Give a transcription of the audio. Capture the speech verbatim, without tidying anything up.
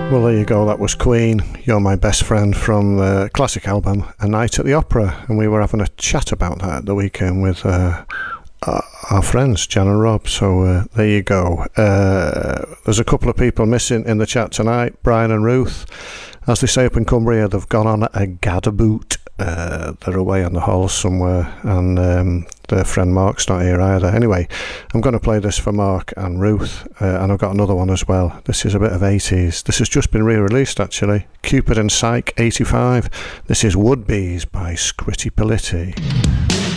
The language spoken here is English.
Well, there you go, that was Queen, You're My Best Friend, from the classic album A Night at the Opera, and we were having a chat about that at the weekend with uh, our, our friends Jan and Rob, so uh, there you go. Uh, there's a couple of people missing in the chat tonight, Brian and Ruth. As they say up in Cumbria, they've gone on a gadaboot. Uh, they're away on the halls somewhere, and um, their friend Mark's not here either. Anyway, I'm going to play this for Mark and Ruth, uh, and I've got another one as well. This is a bit of eighties. This has just been re-released, actually. Cupid and Psyche eighty-five. This is Would Be's by Scritti Politti.